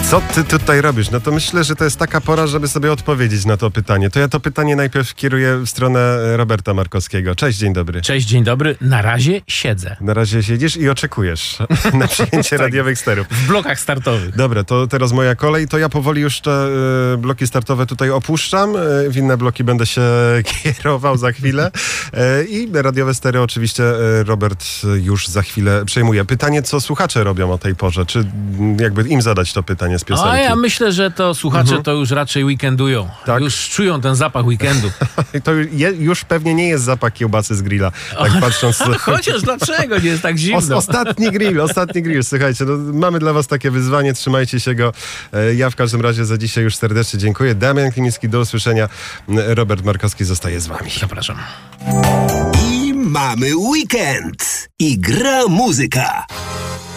Co ty tutaj robisz? No to myślę, że to jest taka pora, żeby sobie odpowiedzieć na to pytanie. To ja to pytanie najpierw kieruję w stronę Roberta Markowskiego. Cześć, dzień dobry. Cześć, dzień dobry. Na razie siedzę. Na razie siedzisz i oczekujesz na przyjęcie radiowych sterów. W blokach startowych. Dobra, to teraz moja kolej. To ja powoli już te bloki startowe tutaj opuszczam. W inne bloki będę się kierował za chwilę. I radiowe stery oczywiście Robert już za chwilę przejmuje. Pytanie, co słuchacze robią o tej porze? Czy jakby im zadać to pytanie z piosenki? A ja myślę, że to słuchacze to już raczej weekendują. Tak? Już czują ten zapach weekendu. To już pewnie nie jest zapach kiełbasy z grilla. Tak patrząc... Chociaż dlaczego nie jest tak zimno? Ostatni grill. Słuchajcie, no, mamy dla was takie wyzwanie, trzymajcie się go. Ja w każdym razie za dzisiaj już serdecznie dziękuję. Damian Klimicki, do usłyszenia. Robert Markowski zostaje z wami. Zapraszam. I mamy weekend. I gra muzyka.